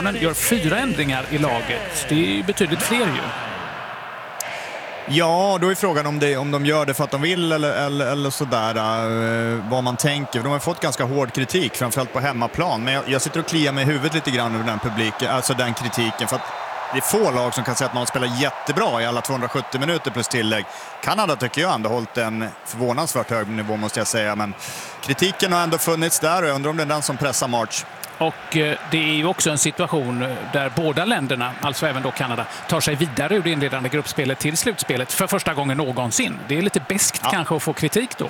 Japanen gör 4 ändringar i laget. Det är ju betydligt fler ju. Ja, då är frågan om de gör det för att de vill eller sådär, vad man tänker. De har fått ganska hård kritik, framförallt på hemmaplan. Men jag sitter och kliar mig i huvudet lite grann över den publiken, alltså den kritiken. För att det är få lag som kan säga att man spelar jättebra i alla 270 minuter plus tillägg. Kanada tycker jag ändå hållit en förvånansvärt hög nivå, måste jag säga. Men kritiken har ändå funnits där och jag undrar om det är den som pressar March. Och det är ju också en situation där båda länderna, alltså även då Kanada, tar sig vidare ur det inledande gruppspelet till slutspelet för första gången någonsin. Det är lite beskt kanske att få kritik då.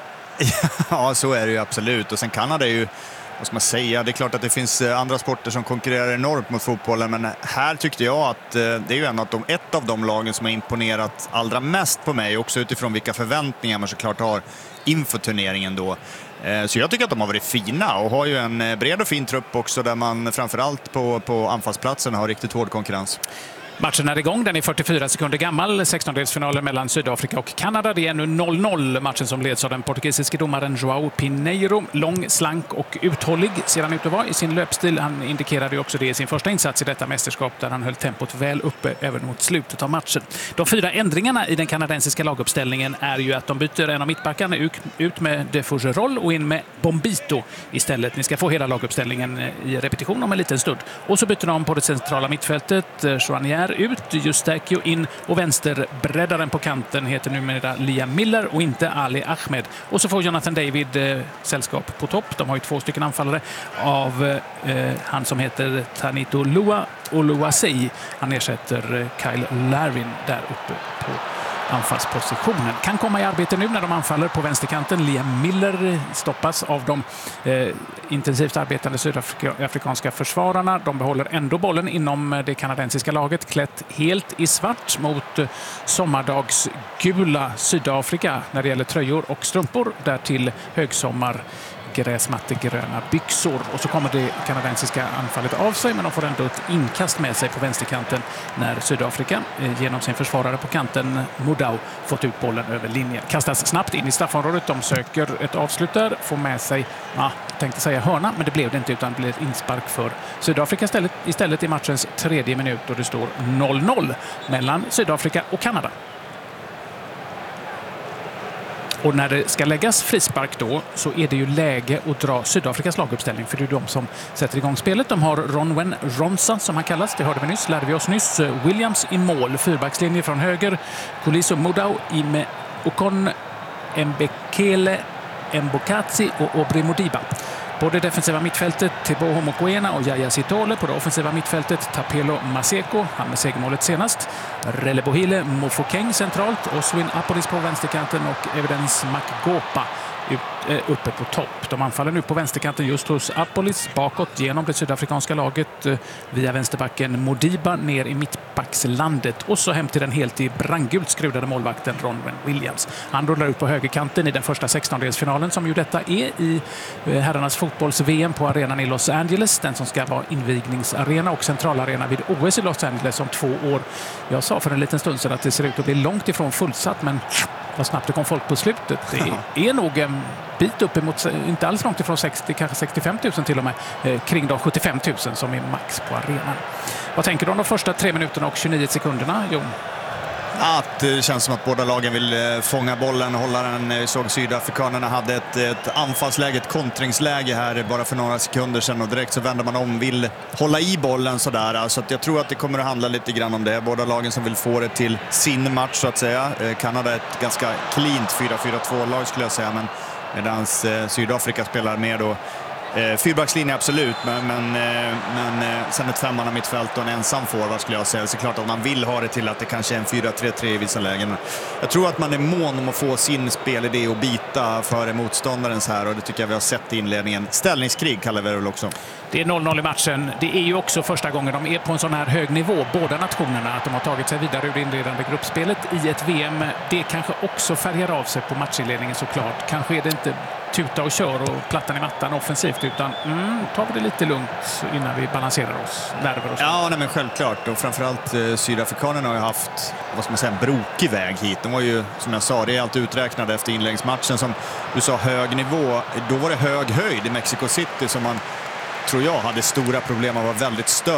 Ja, så är det ju absolut. Och sen Kanada är ju, vad ska man säga, det är klart att det finns andra sporter som konkurrerar enormt mot fotbollen, men här tyckte jag att det är ju ett av de lagen som har imponerat allra mest på mig, också utifrån vilka förväntningar man såklart har inför turneringen då. Så jag tycker att de har varit fina och har ju en bred och fin trupp också, där man framförallt på anfallsplatsen har riktigt hård konkurrens. Matchen är igång, den är 44 sekunder gammal. 16-delsfinalen mellan Sydafrika och Kanada. Det är nu 0-0. Matchen som leds av den portugisiske domaren João Pinheiro. Lång, slank och uthållig ser han ut att vara i sin löpstil. Han indikerade ju också det i sin första insats i detta mästerskap, där han höll tempot väl uppe även mot slutet av matchen. De 4 ändringarna i den kanadensiska laguppställningen är ju att de byter en av mittbackarna ut med De Fougerolles och in med Bombito istället. Ni ska få hela laguppställningen i repetition om en liten stund. Och så byter de på det centrala mittfältet. Joanier ut, Justakio in och vänsterbreddaren på kanten heter numera Liam Miller och inte Ali Ahmed. Och så får Jonathan David sällskap på topp. De har ju 2 stycken anfallare av han som heter Tanito Lua och Luasei. Han ersätter Kyle Larvin där uppe på anfallspositionen. Kan komma i arbete nu när de anfaller på vänsterkanten. Liam Miller stoppas av de intensivt arbetande sydafrikanska försvararna. De behåller ändå bollen inom det kanadensiska laget, klätt helt i svart mot sommardagsgula Sydafrika när det gäller tröjor och strumpor. Därtill högsommar gräsmattegröna byxor. Och så kommer det kanadensiska anfallet av sig, men de får ändå ett inkast med sig på vänsterkanten när Sydafrika genom sin försvarare på kanten Modau fått ut bollen över linjen. Kastas snabbt in i straffområdet. De söker ett avslut där, får med sig, tänkte säga hörna, men det blev det inte, utan det blev ett inspark för Sydafrika istället i matchens 3:e minut, och det står 0-0 mellan Sydafrika och Kanada. Och när det ska läggas frispark då, så är det ju läge att dra Sydafrikas laguppställning, för det är de som sätter igång spelet. De har Ronwen Ronsa som han kallas, det hörde vi nyss, lärde vi oss nyss. Williams i mål, 4-backslinje från höger. Kuliso Modau, Ime Okon, Mbekele, Mbokatsi och Obri Modiba. På det defensiva mittfältet Teboho Mokoena och Yaya Sitole. På det offensiva mittfältet Tapelo Maseko, han med segermålet senast. Relebohile Mofokeng centralt. Oswin Apolis på vänsterkanten och Evidence Makgopa uppe på topp. De anfaller nu på vänsterkanten just hos Apolis, bakåt genom det sydafrikanska laget via vänsterbacken Modiba ner i mittbackslandet och så hem till den helt i brandgult skrudade målvakten Ronwen Williams. Han rullar ut på högerkanten i den första 16-delsfinalen som ju detta är i herrarnas fotbolls-VM på arenan i Los Angeles, den som ska vara invigningsarena och centralarena vid OS i Los Angeles om 2 år. Jag sa för en liten stund sedan att det ser ut att bli långt ifrån fullsatt, men vad snabbt det kom folk på slutet. Det är nog en bit uppemot, inte alls långt ifrån 60, kanske 65 000 till och med, kring de 75 000 som är max på arenan. Vad tänker du om de första 3 minuterna och 29 sekunderna, Jon? Att det känns som att båda lagen vill fånga bollen, hålla den. Vi såg sydafrikanerna hade ett anfallsläge, ett kontringsläge här bara för några sekunder sedan, och direkt så vänder man om, vill hålla i bollen sådär. Så att jag tror att det kommer att handla lite grann om det. Båda lagen som vill få det till sin match så att säga. Kanada är ett ganska cleant 4-4-2-lag skulle jag säga, men medan Sydafrika spelar mer då 4-backslinje absolut, men sen ett 5-manna mittfält och en ensam forward skulle jag säga. Så klart att man vill ha det till att det kanske är en 4-3-3 i vissa lägen. Jag tror att man är mån om att få sin spelidé och bita före motståndarens här, och det tycker jag vi har sett i inledningen. Ställningskrig kallar vi det väl också. Det är 0-0 i matchen. Det är ju också första gången de är på en sån här hög nivå, båda nationerna, att de har tagit sig vidare ur det inledande gruppspelet i ett VM. Det kanske också färgar av sig på matchinledningen såklart. Kanske är det inte tuta och kör och plattan i mattan offensivt, utan tar vi det lite lugnt innan vi balanserar oss, nerver oss. Ja, nej, men självklart. Och framförallt sydafrikanerna har ju haft, vad ska man säga, en brokig väg hit. De var ju, som jag sa, det är allt uträknade efter inläggsmatchen. Som du sa, hög nivå. Då var det hög höjd i Mexico City som man, tror jag, hade stora problem att vara väldigt större.